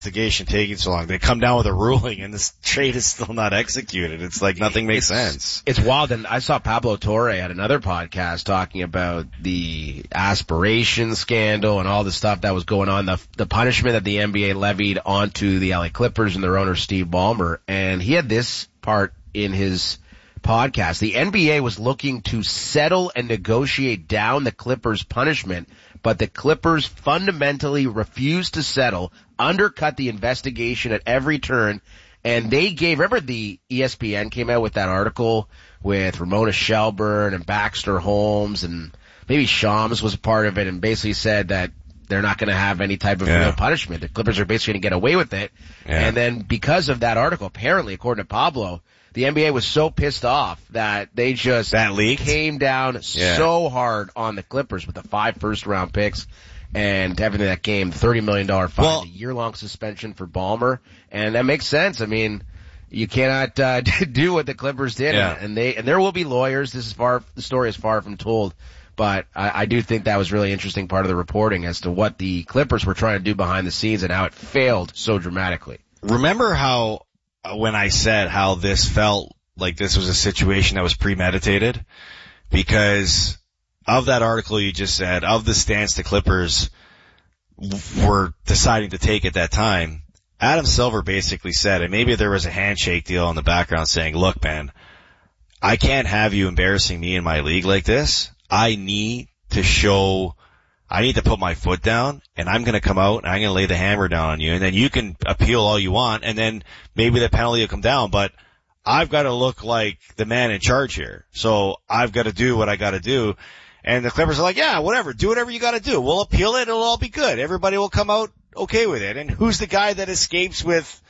investigation taking so long? They come down with a ruling and this trade is still not executed. It's like nothing makes sense. It's wild. And I saw Pablo Torre at another podcast talking about the aspiration scandal and all the stuff that was going on, the punishment that the NBA levied onto the LA Clippers and their owner Steve Ballmer. And he had this part in his podcast. The NBA was looking to settle and negotiate down the Clippers' punishment, but the Clippers fundamentally refused to settle, undercut the investigation at every turn, and they gave, remember the ESPN came out with that article with Ramona Shelburne and Baxter Holmes, and maybe Shams was a part of it, and basically said that they're not going to have any type of real punishment. The Clippers are basically going to get away with it. Yeah. And then because of that article, apparently, according to Pablo, the NBA was so pissed off that they just came down so hard on the Clippers with the 5 first-round picks and everything that came, $30 million fine, a year-long suspension for Ballmer. And that makes sense. I mean, you cannot do what the Clippers did. Yeah. And there will be lawyers. The story is far from told. But I do think that was really interesting part of the reporting as to what the Clippers were trying to do behind the scenes and how it failed so dramatically. Remember how when I said how this felt like this was a situation that was premeditated? Because of that article you just said, of the stance the Clippers were deciding to take at that time, Adam Silver basically said, and maybe there was a handshake deal in the background saying, look, man, I can't have you embarrassing me in my league like this. I need to put my foot down, and I'm going to come out and I'm going to lay the hammer down on you, and then you can appeal all you want, and then maybe the penalty will come down, but I've got to look like the man in charge here. So I've got to do what I got to do. And the Clippers are like, yeah, whatever, do whatever you got to do. We'll appeal it, it'll all be good. Everybody will come out okay with it. And who's the guy that escapes with,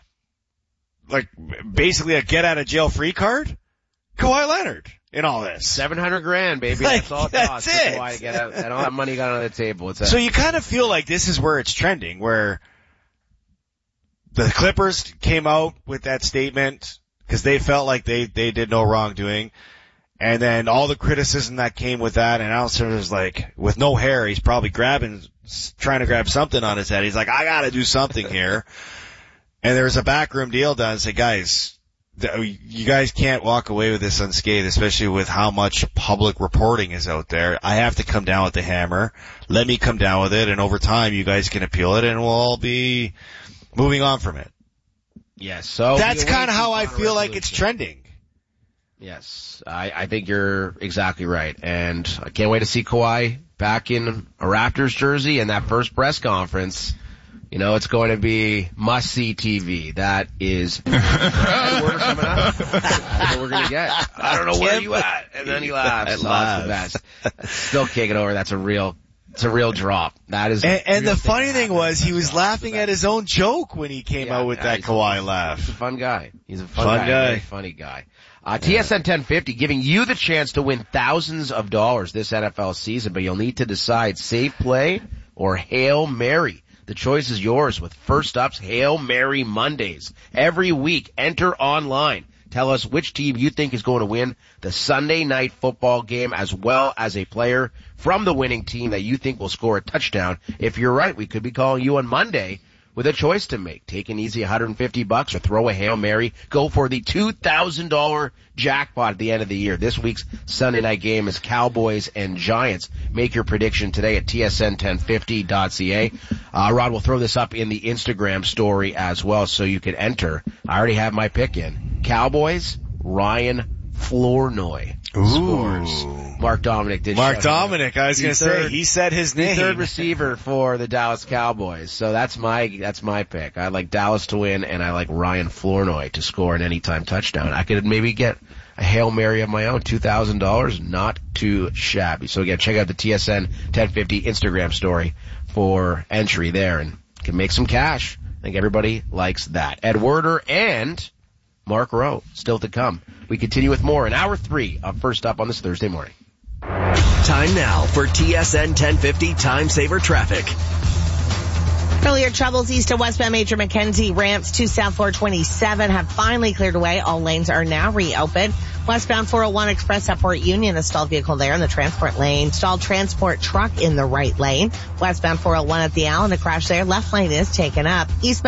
like, basically a get out of jail free card? Kawhi Leonard. In all this. $700,000, baby. That's all it costs. That's why to get out, and all that money got on the table. So you kind of feel like this is where it's trending, where the Clippers came out with that statement because they felt like they did no wrongdoing. And then all the criticism that came with that, and Allister was like, with no hair, he's probably trying to grab something on his head. He's like, I gotta do something here. And there was a backroom deal done and said, guys, you guys can't walk away with this unscathed, especially with how much public reporting is out there. I have to come down with the hammer. Let me come down with it, and over time you guys can appeal it, and we'll all be moving on from it. Yes, so that's kind of how I feel like it's trending. Yes, I think you're exactly right, and I can't wait to see Kawhi back in a Raptors jersey and that first press conference. You know, it's going to be must-see TV. That is word coming up. That's what we're going to get. I don't know where you at. And then he laughs. That's the best. Still kicking over. It's a real drop. That is. And the funny thing was, he was laughing at his own joke when he came out with that Kawhi laugh. He's a fun guy. He's a fun guy. Very funny guy. TSN 1050 giving you the chance to win thousands of dollars this NFL season, but you'll need to decide safe play or Hail Mary. The choice is yours with First Up's Hail Mary Mondays. Every week, enter online. Tell us which team you think is going to win the Sunday night football game, as well as a player from the winning team that you think will score a touchdown. If you're right, we could be calling you on Monday with a choice to make. Take an easy $150 or throw a Hail Mary. Go for the $2,000 jackpot at the end of the year. This week's Sunday night game is Cowboys and Giants. Make your prediction today at tsn1050.ca. Rod will throw this up in the Instagram story as well so you can enter. I already have my pick in. Cowboys, Ryan Flournoy scores. Mark Dominic did. Mark Dominic, I was going to say, he said his name. The third receiver for the Dallas Cowboys. So that's my pick. I like Dallas to win, and I like Ryan Flournoy to score an anytime touchdown. I could maybe get a Hail Mary of my own, $2,000, not too shabby. So again, check out the TSN 1050 Instagram story for entry there, and you can make some cash. I think everybody likes that. Ed Werder and Mark Rowe still to come. We continue with more in hour 3 of First Up on this Thursday morning. Time now for TSN 1050 Time Saver Traffic. Earlier troubles east of westbound Major Mackenzie ramps to South 427 have finally cleared away. All lanes are now reopened. Westbound 401 Express at Port Union, a stalled vehicle there in the transport lane. Stalled transport truck in the right lane. Westbound 401 at the Allen, a crash there. Left lane is taken up. Eastbound